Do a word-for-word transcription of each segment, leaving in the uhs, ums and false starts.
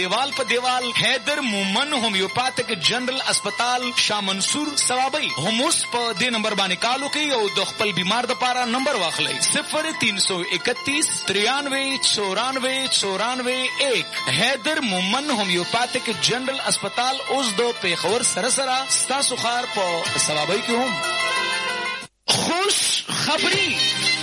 دیوال په دیوال حیدر مومن هومیوپاتیک جنرال اسپتال شاه منصور ثوابی هم اوس په دې نمبر باندې کال وکړئ او د خپل بیمار دپاره نمبر واخلئ صفر تین سو اکتیس ترانوے چورانوے چورانوے ایک. حیدر مومن هومیوپاتیک جنرال اسپتال اوس د پیښور سره سره ستاسو ښار په ثوابی کې هم. خوش خبری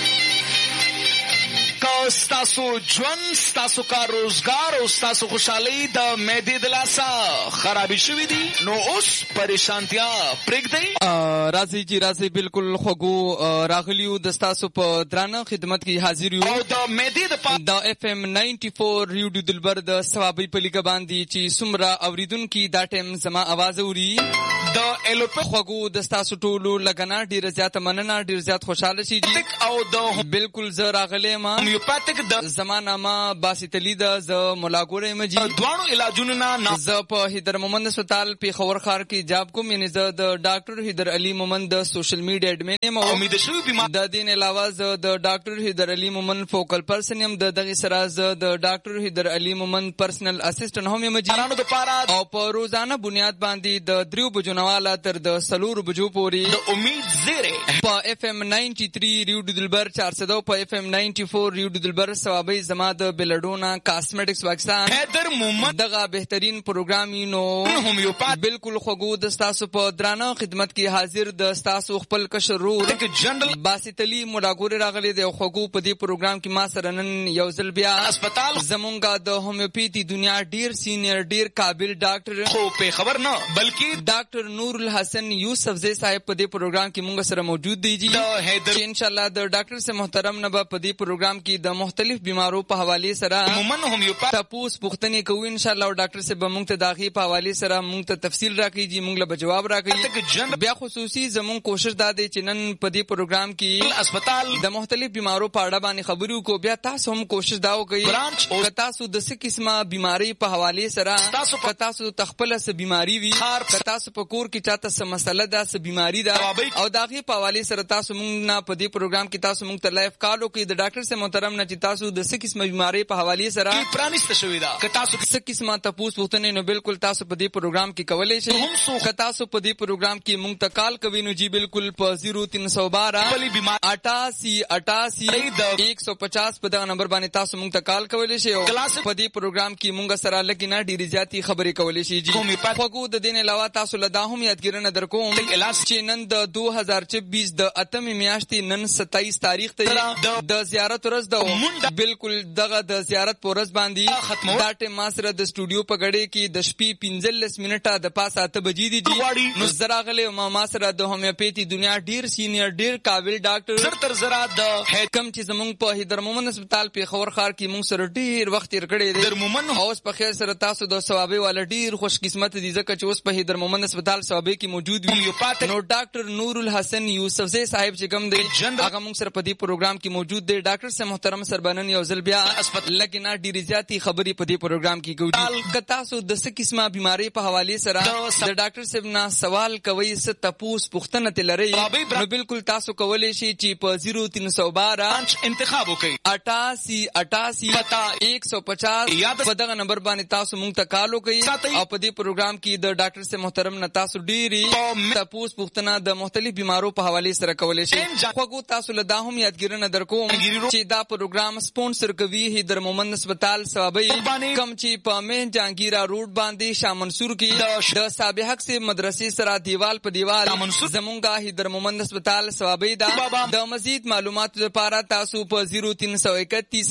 که ستاسو ژوند ستاسو کار روزګار او ستاسو خوشحالي د معدې د لاسه خرابې شوي دي نو اوس پریشانتیا پرېږدئ. راځئ چې راځئ بالکل خوږو راغلیو د ستاسو په درانه خدمت کې حاضر یو او د معدې دپاره د اف ام ناینټي فور ریډیو دلبر د ثوابۍ په لیکه باندې چې څومره اورېدونکي دا ټایم زما اواز اوري د ایلوپیک خوږو د ستاسو ټولو لګنه ډېره زیاته مننه ډېر زیات خوشحاله شي جي او د بالکل زه راغلی یم هومیوپاتیک د زما نامه باسط علي ده زه ملا ګوره یم جي دواړو علاجونو نه زه په حیدر مومند اسپتال پېښور ښار کې جاب کوم یعنې زه د ډاکټر حیدر علي مومند د سوشل میډیا اډمین یم او امید شوي بیمار د دې نه علاوه زه د ډاکټر حیدر علي مومند فوکل پرسن یم د دغې سره زه د ډاکټر حیدر علي مومند پرسنل اسسټنټ هم یم جي دپاره او په روزانه بنیاد باندې د دریو بجو نه واله تر د څلورو بجو پورې د امید زیری په اف ام ناینټي تھری ریډیو دلبر چار سو دو په اف ام ناینټي فور ریډیو دلبر ثوابۍ زما د بلډونا کاسمیټکس پاکستان حیدر مومند دغه بهترین پروګرام نو هومیوپات بالکل خوږو د ستاسو په درانه خدمت کې حاضر د ستاسو خپل کشر رور جنرال باسط علي ملاګوري راغلی دی خوږو په دې پروګرام کې ما سره نن یو ځل بیا اسپتال زمونږ د هومیوپیتي دنیا ډیر سینیر ډیر قابل ډاکټر خو په خبر نه بلکې ډاکټر نور الحسن یوسف زئی صاحب په دې پروګرام کې مونږ سره موجود دی جی چې ان شاء الله د ډاکټر سے محترم نه په دې پروګرام کې د مختلف بیمارو په حواله سره مومن هومیوپات تاسو پوښتنې کوو ان شاء الله ډاکټر سے به مونږ ته داغي په حواله سره مونږ ته تفصیل راکړي جی مونږ له جواب راکړي بیا خصوصي زمون کوشش دا دی چې نن په دې پروګرام کې اسپتال د مختلف بیمارو په اړه باندې خبرو کو بیا تاسو هم کوشش دا وکړئ او تاسو د څه قسمه بیماری په حواله سره تاسو تاسو تخپل څه بیماری وي تاسو په کور کې چاته څه مسله ده څه بیماری ده او داغي په حواله سره تاسو مونږ نه په دې پروګرام کې تاسو مونږ ته لایف کال وکړئ د ډاکټر سے محترم نه چې تاسو د څه قسمه بیماری په حواله سره پرانیسته شوې ده که تاسو څه قسمه تاسو پوښتنې نو بالکل تاسو په دې پروګرام کې کولای شئ که تاسو په دې پروګرام کې مونږ ته کال کوئ نو جی بالکل په زیرو تین سو بارہ اٹھاسی اٹھاسی ایک سو پچاس په دغه نمبر باندې تاسو مونږ ته کال کولی شئ او په دې پروګرام کې مونږ سره لکه نه ډېرې زیاتې خبرې کولی شي جی خوږو د دې نه علاوه تاسو له دا هم یادګیرنه در کوم چې نن د دو هزار چوبیس د اتمې میاشتې نن ستاییس تاریخ ته د زیارت ورځ ده بالکل دغه د زیارت په ورځ باندې دا ټیم ما سره د سټوډیو په غړې کې د شپې پنځلس منټه د پاسه اته بجې دي جی نو زه راغلی ما ما سره د هومیوپیتي دنیا ډیر سینیر ډیر قابل ډاکټر زر تر زرا د کم چې زمونږ په حیدر مومند اسپتال پېښور ښار کې مونږ سره ډیر وخت تیر کړی دی حیدر مومند اوس په خیر سره تاسو د ثوابۍ والا ډیر خوش قسمت دي ځکه چې اوس په حیدر مومند اسپتال ثوابۍ کې موجود وي نو ډاکټر نور الحسن یوسف زئی صاحب چې کوم دی هغه مونږ سره په دې پروګرام کې موجود دی ډاکټر سے محترم سربنن یو ځل بیا لکه نه ډېرې زیاتې خبرې په دې پروګرام کې کوي که تاسو د څه قسمه بیماری په حواله سره د ډاکټر صاحب نه سوال کوئ څه تپوس پوښتنه ترې لرئ نو بالکل تاسو کولی شئ چې په زیرو تین سو بارہ انتخاب وکړئ اٹھاسی اٹھاسی ایک سو پچاس په دغه نمبر باندې تاسو مونږ ته کال وکړئ او په دې پروګرام کې د ډاکټر سے محترم نه تاسو ډېرې تپوس پوښتنه د مختلف بیمارو په حواله سره کولی شئ خوږو تاسو له دا هم یادګیرنه در کوم چې دا پروګرام سپونسر کوي حیدر مومند اسپتال ثوابۍ کم چې په مین جهانگیرا روډ باندې شاه منصور کې د صابر حق سے مدرسې سره دیوال په دیوال زمونږ حیدر مومند اسپتال ثوابۍ دا د مزید معلوماتو لپاره تاسو په زیرو تین سو اکتیس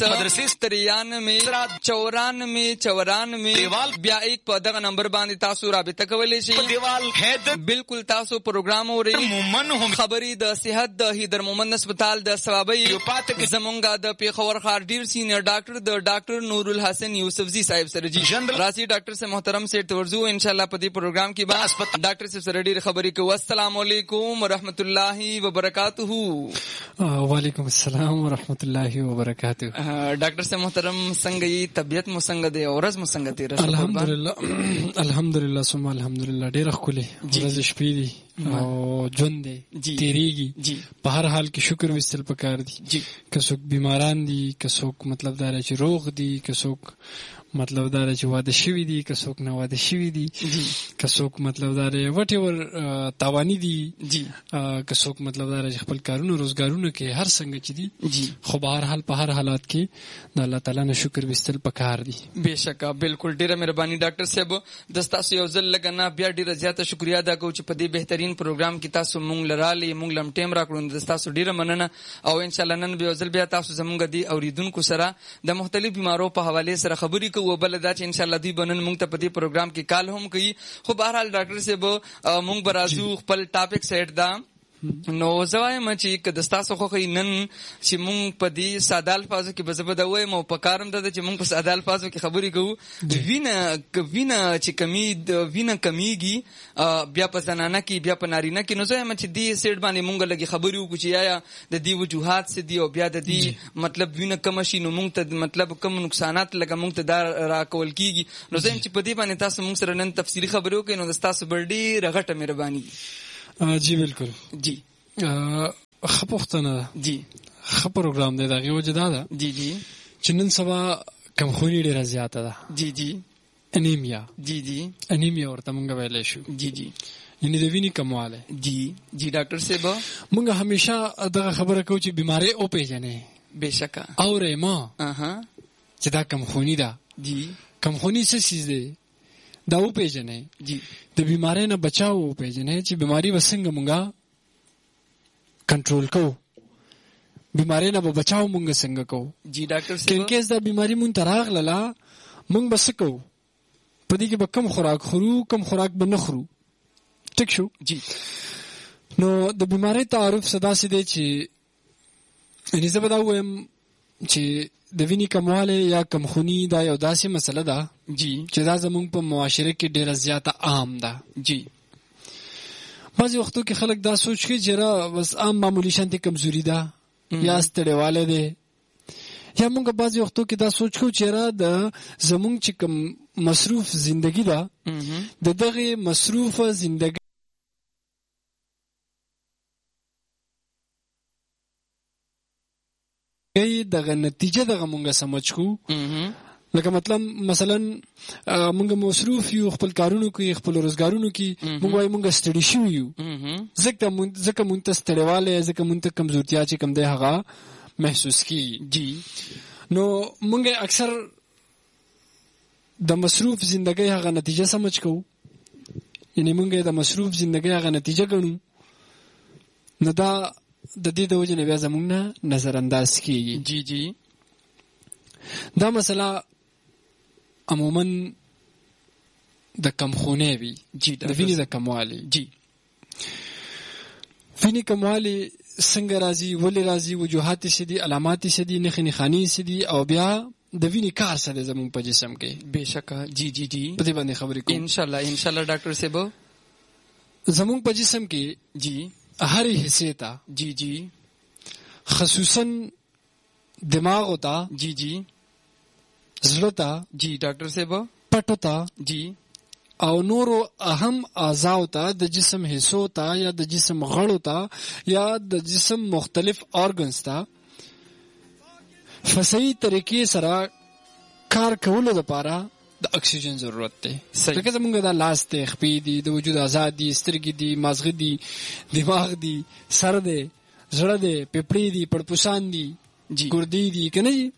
ترانوے چورانوے چورانوے بیا ایک په دغه نمبر باندې تاسو رابطه کولی شئ بالکل تاسو پروګرام اورئ خبرې د صحت د حیدر مومند اسپتال د ثوابۍ زمونږ د پېښور ښار ډیر سینیر ډاکټر د ډاکټر نور الحسن یوسف زئی صاحب سره جی راځي ډاکټر سے محترم سے ورزو ان شاء الله په دې پروګرام کې با ډاکټر سے سره ډیر خبرې کوو السلام علیکم ورحمۃ اللہ وبرکاتہ وعلیکم السلام ورحمۃ اللہ وبرکاتہ ډاکټر سے محترم څنګه یې طبیعت مو څنګه دی او ورځ مو څنګه تیره الحمدلله الحمدلله ثم الحمدلله ډیر ښکلې ورځ شپې دي او ژوند دی تیریږي په هر حال کې شکر وستل پکار دي که څوک بیماران دي که څوک مطلب دا چې روغ دي که څوک مطلب دا چې واده شوي دي که څوک نه واده شوي دي که څوک مطلب دا وټ ایور تاوانی دي که څوک مطلب دا چې خپل کارونه روزګارونه کې هر څنګه چې دي خو به هر حال په هر حالات کې د الله تعالی نه شکر وستل پکار دي. بېشکه بالکل ډیره مهرباني ډاکټر صاحب د ستاسو یو ځل لږ نه بیا ډیره زیاته شکریا ادا کوو چې په دې بهترین پروګرام کې تاسو مونږ لرالې مونږ لم ټیم راکړو د ستاسو ډیره مننه او ان شاء الله نن بیا ځل بیا تاسو زمونږ دی اوریدونکو سره د مختلف بیمارو په حواله سره خبرې کوو بل دا چې ان شاء الله دوی بنن مونږ ته په دې پروګرام کې کال هم کوي. خو بهر حال ډاکټر صاحب مونږ برازو خپل ټاپک سیټ دا نو زوایم چې که د ستاسو خوښي نن چې مونږ په دې ساده الفاظو کې به زه به دا وایم او په کار هم ده چې مونږ په ساده الفاظو کې خبرې کوو. وینه وینه چې کمی وینه کمیږي بیا په زنانه کې بیا په نارینه کې نو زه وایم چې دې سیټ باندې مونږ لږې خبرې وکړو چې یا د دې وجوهات څه دي او بیا د دې مطلب وینه کمه شي نو مونږ ته مطلب کم نقصانات لکه مونږ ته دا راکول کېږي. نو زه وایم چې په دې باندې تاسو مونږ سره نن تفصیلي خبرې وکړئ نو د ستاسو بل ډېره غټه مهرباني. جی بالکل جی ښه پوښتنه ده. جی ښه پروګرام دی. د هغې وجه دا ده جی جی چې نن سبا کمخوني ډېره زیاته ده. جی جی انیمیا جی جی انیمیا ورته مونږ ویلی شو. جی جی یعنې د وینې کموالی. جی جی ډاکټر صاحب مونږ همیشه دغه خبره کوو چې بیمارۍ وپېژنې. بېشکه اورې ما چې دا کمخوني ده. جی کمخوني څه څیز دی دا وپېژنې. جی د بیمارۍ نه بچاو وپېژنې چې بیماري به څنګه مونږه کنټرول کوو بیماری نه به بچاو مونږ څنګه کوو. جی ډاکټر صاحب کین کیس دا بیماری مونږ ته راغله مونږ به څه کوو په دې کې به کم خوراک خورو کم خوراک به نه خورو. ټیک شو. جی نو د بیماری تعارف څه داسې دی چې یعنې زه به دا ووایم چې د وینې کموالی یا کمخوني دا یو داسې مسله ده جی چې دا زمونږ په معاشره کې ډېره زیاته عام ده. جی بعضې وختو کې خلک دا سوچ کوي چې را بس عام معمولي شانتې کمزوري ده یا ستړیوالی دی یا مونږ بعضې وختو کې دا سوچ کوو چې را د زمونږ چې کوم مصروف زندگی ده د دغې مصروفه زندګۍ دغه نتیجه دغه مونږ سمج کوو. لکه مطلب مثلا مونږ مصروف یو خپل کارونو کې خپل روزګارونو کې مونږ وایو مونږ ستړي شوي یو ځکه مونږ ته ستړیوالی ځکه مونږ ته کمزورتیا چې کوم دی هغه محسوس کېږي. جی نو مونږ اکثر د مصروف زندګۍ هغه نتیجه سمج کوو یعنې مونږ د مصروف زندګۍ هغه نتیجه ګڼو نو دا د دې د وجې نه بیا زمونږ نه نظر انداز کېږي. جی جی دا مسله عموما د کمخونی وي د وینې د کموالی. جی وینې کموالی څنګه راځي ولې راځي وجوهات یې څه دي علامات یې څه دي نښې نښانې یې څه دي او بیا د وینې کار څه دی زموږ په جسم کې. بېشکه جی جی جی په دې باندې خبرې کوو انشاءالله انشاءالله ډاکټر صاحب. زموږ په جسم کې جی هرې حصې ته جی جی خصوصا دماغو ته جی جی زړه ته جی ډاکټر صاحب پټو ته جی او نورو اهم اعضاو ته د جسم حصو ته یا د جسم غړو ته یا د جسم مختلف ارګنز ته په صحیح طریقې سره کار کولو لپاره د اکسیجن ضرورت دی. لکه زمونږ دا لاس دی خپې دي د وجود اعضا دي سترګې دي مازغه دي دماغ دي سر دی زړه دی پیپړې دي پړپوسان دي ګردې دي که نه دي.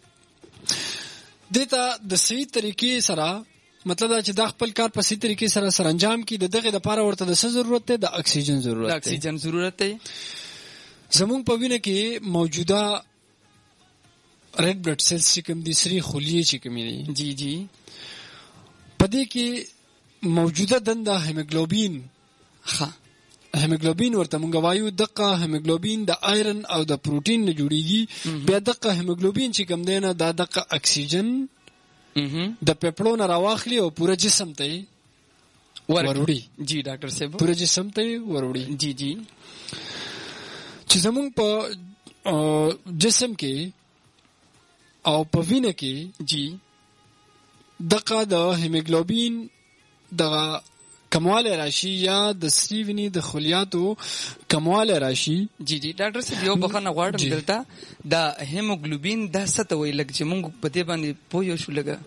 دې ته د صحیح طریقې سره مطلب دا چې دا خپل کار په صحیح طریقې سره سرانجام کړي د دغې دپاره ورته د څه ضرورت دی د اکسیجن ضرورت دی. د اکسیجن ضرورت دی. زمونږ په وینه کې موجوده ریډ بلډ سیلز چې کوم دي سرې خلیې چې کومې دي جی جی په دې کې موجوده دنده هیموګلوبین ښه هیموګلوبین ورته مونږ وایو. دغه هیموګلوبین د آیرن او د پروټین نه جوړیږي. بیا دغه هیموګلوبین چې کوم دی نه دا دغه اکسیجن د پیپړو نه راواخلي او پوره جسم ته وروړي. جی ډاکټر صاحب پوره جسم ته وروړي. جی جی چې زمونږ په جسم کې او په وینه کې جی دغه د هیموګلوبین دغه کموالی راشي یا د سرې وینې د خلیاتو کموالی راشي. جی جی ډاکټر صاحب یو بخښنه غواړم دلته د هیموګلوبین دا څه ته وایي لږ چې موږ په دې باندې پوه یو شو لږه.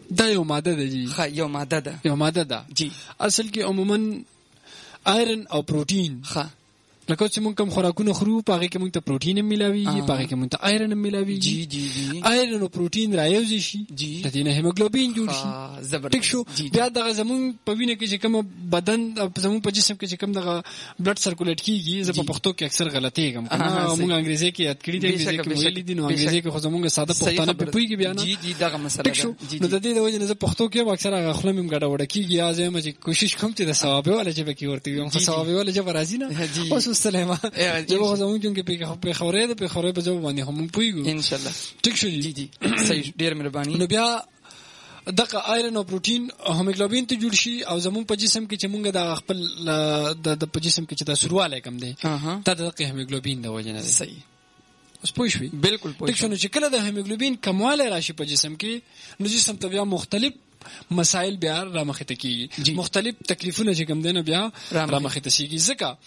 دا یو ماده ده جی. ښه یو ماده ده. یو ماده ده جی. اصل کې عموما آیرن او پروتین ښه لکه چې مونږ کوم خوراکونه خورو پاغه کې مونږ ته پروتین هم ملاويږي پاغه کې مونږ ته آیرن هم ملاويږي. جی جی جی. آیرن او پروتین رايوځي شي د دې نه هیموګلوبین جوړ شي. زبردست. ټیک شو. بیا دغه زمون په وینه کې چې کوم بدن زمون په جسم کې چې کوم دغه بلډ سرکولیټ کیږي زه په پښتو کې اکثر غلطي کوم مونږ انګریزي کې یاد کړی دی انګریزي کې ویلي دي نو انګریزي کې خو زمونږ ساده پښتانه په پویږي بیا نه. جی جی دغه مسله ده. نو د دې د وجه نه زه پښتو کې اکثر هغه خپل مم غډه وډه کیږي یا زه مې کوشش کوم چې د ثواب ولا چې به کې ورته یم خو ثواب ولا چې راځي نه. اوس سلام جو زمون کې په خورې ده په خورې په ځو باندې هم پویګو ان شاء الله. ټیک شو جی جی صحیح ډیر مهرباني. نو بیا دغه آیرن او پروتین هیموګلوبین ته جوړ شي او زمون په جسم کې چې مونږ د خپل د په جسم کې چې د سرواله کم دی دا د هیموګلوبین د وجه نه دی. صحیح اوس پوه شوي. بالکل پوه. ټیک شو. نو چې کله د هیموګلوبین کمواله راشي په جسم کې نو جسم ته بیا مختلف مسائل بیا را مخې ته کیږي. مختلف تکلیفونه چې کوم دینه بیا را مخې ته کیږي ځکه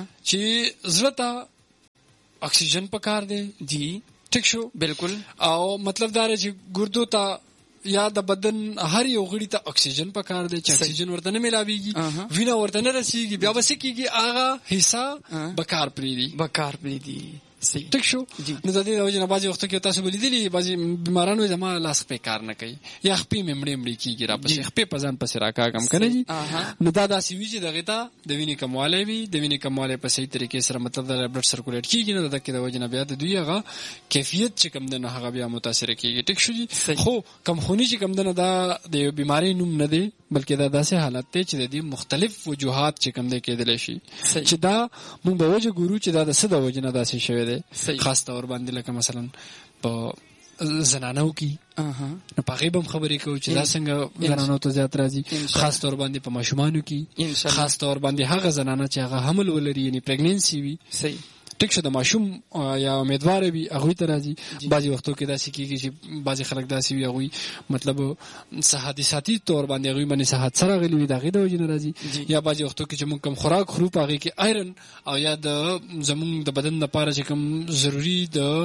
چې زړه ته اکسیجن پکار دی. جی ټیک شو. بالکل. او مطلب دا چې ګردو ته یا د بدن هر یو غړي ته اکسیجن پکار دی چې اکسیجن ورته نه ملاويږي وینه ورته نه رسیږي بیا وسې کیږي هغه حصہ بکار پریدي بکار پریدي. صحیح ټیک شو. نو د دې د وجه نه بعضې وختو کې تاسو ولیدلي بعضې بیمارانو زما لاس خپې کار نه کوي یا خپې مې مړې مړې کېږي راپسې خپې په ځان پسې راکاږم که نه جي. نو دا داسې وي چې دغې ته د وینې کموالی وي د وینې کموالی په صحیح طریقې سره مطلب د بلډ سرکولیټ کېږي نو د دقې د وجې نه بیا د دوی هغه کیفیت چې کوم دی نو هغه بیا متاثره کېږي. ټیک شو جي. خو کمخوني چې کوم دی نو دا د یو بیمارۍ نوم نه دی بلکې دا داسې حالت دی چې د دې مختلف وجوهات چې کوم دی کېدلی شي چې دا موږ به وجه ګورو چې دا د څه د وجې نه داسې شوی دی. خاص طور باندې لکه مثلا په زنانو کې نو په غیبم خبرې کوو چې دا څنګه زنانو ته زیات راځي. خاص طور باندې په ماشومانو کې خاص طور باندې هغه زنانه چې هغه حمل ولري یعنی پریګننسي وي. صحیح ټیک شو. د ماشوم یا امیدوار وي هغوی ته راځي. بعضې وختو کې داسې کېږي چې بعضې خلک داسې وي هغوی مطلب حادثاتي طور باندې هغوی باندې صحت سره راغلي وي د هغې د وجې نه راځي. یا بعضې وختو کې چې موږ کوم خوراک خورو په هغې کې آیرن او یا د زموږ د بدن لپاره چې کوم ضروري د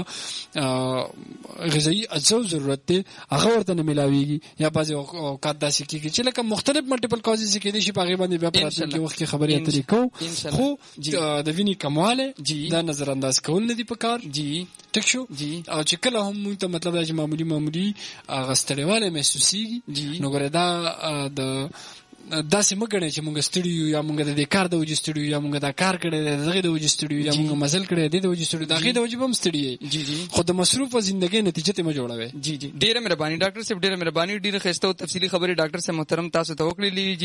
غذایي اجزاو ضرورت دی هغه ورته نه میلاویږي. یا بعضې اوقات داسې کېږي چې لکه مختلف ملټیپل کازز کېدای شي په هغې باندې بیا په راتلونکي وخت کې خبرې اترې کوو. خو د وینې کموالی نظر انداز کول نه دي پکار. جی ټیک شو. جی او چې کله هم موږ ته مطلب دا چې معمولی معمولی هغه ستړیوالی محسوسېږي نو ګورې دا د داسې مه ګڼئ چې موږ ستړي یو یا موږ د دې کار د وجې ستړي یو یا موږ دا کار کړی دی د دغې د وجې ستړي یو یا موږ مزل کړی دی د دې د وجې ستړي د هغې د وجې به هم ستړي یئ خو د مصروفه زندګۍ نتیجه ته مه جوړوئ. جی جی ډېره مهرباني ډاکټر صاحب ډېره مهرباني ډېره ښایسته او تفصیلي خبرې ډاکټر صاحب محترم تاسو ته وکړلې.